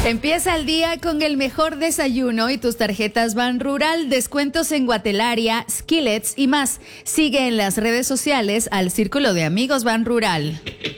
Empieza el día con el mejor desayuno y tus tarjetas Ban Rural, descuentos en Guatelaria, Skillets y más. Sigue en las redes sociales al Círculo de Amigos Ban Rural.